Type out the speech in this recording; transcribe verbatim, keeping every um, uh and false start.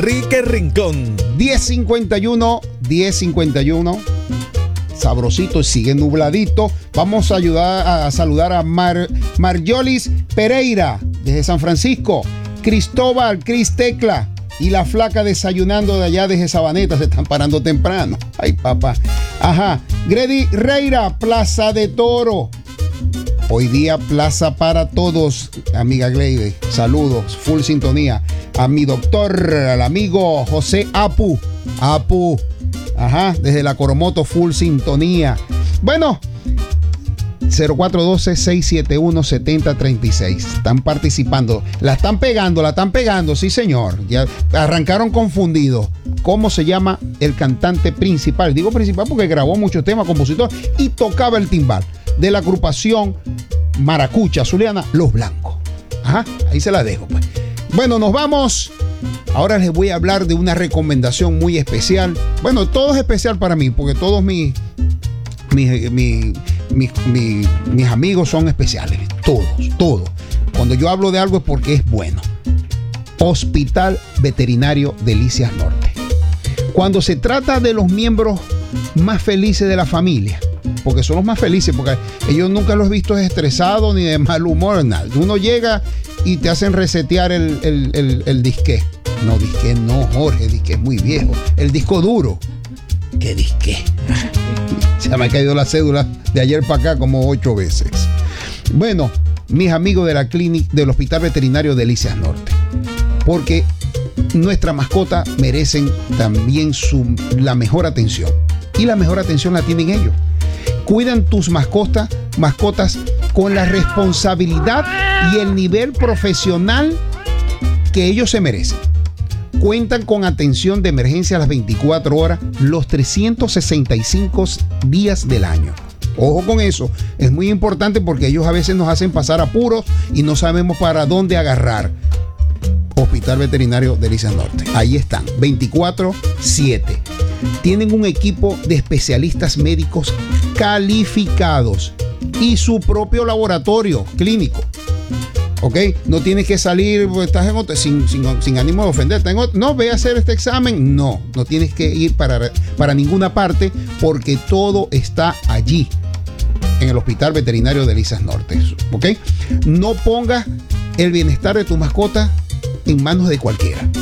Enrique Rincón. diez cincuenta y uno, diez cincuenta y uno. Sabrosito y sigue nubladito. Vamos a ayudar a saludar a Mar, Marjolis Pereira desde San Francisco. Cristóbal, Cris Tecla y la flaca desayunando de allá desde Sabaneta. Se están parando temprano. Ay, papá. Ajá. Grady Reira, Plaza de Toro. Hoy día Plaza para Todos, amiga Gleide. Saludos, full sintonía. A mi doctor, al amigo José Apu. Apu. Ajá, desde la Coromoto, full sintonía. Bueno, cero cuatro uno dos, seis siete uno, siete cero tres seis. Están participando. La están pegando, la están pegando, sí señor. Ya arrancaron confundidos. ¿Cómo se llama el cantante principal? Digo principal porque grabó muchos temas, compositor y tocaba el timbal. De la agrupación maracucha zuliana, Los Blancos. Ajá, ahí se la dejo pues. Bueno, nos vamos. Ahora les voy a hablar de una recomendación muy especial. Bueno, todo es especial para mí, porque todos mis, mis, mis, mis, mis, mis amigos son especiales. Todos, todos. Cuando yo hablo de algo es porque es bueno. Hospital Veterinario Delicias Norte. Cuando se trata de los miembros más felices de la familia, porque son los más felices, porque ellos nunca los he visto estresados ni de mal humor, nada. Uno llega y te hacen resetear el, el, el, el disque. No, disque no, Jorge, disque es muy viejo. El disco duro. ¿Qué disque? Se me ha caído la cédula de ayer para acá como ocho veces. Bueno, mis amigos de la clínica del Hospital Veterinario Delicias Norte, porque nuestra mascota merecen también su, la mejor atención. Y la mejor atención la tienen ellos. Cuidan tus mascotas, mascotas con la responsabilidad y el nivel profesional que ellos se merecen. Cuentan con atención de emergencia a las veinticuatro horas, los trescientos sesenta y cinco días del año. Ojo con eso, es muy importante porque ellos a veces nos hacen pasar apuros y no sabemos para dónde agarrar. Hospital Veterinario Delicias Norte. Ahí están, veinticuatro siete. Tienen un equipo de especialistas médicos calificados y su propio laboratorio clínico. ¿Ok? No tienes que salir, estás en otro, sin, sin, sin ánimo de ofenderte. En otro, no, ve a hacer este examen. No, no tienes que ir para, para ninguna parte porque todo está allí, en el Hospital Veterinario Delicias Norte. ¿Ok? No pongas el bienestar de tu mascota en manos de cualquiera.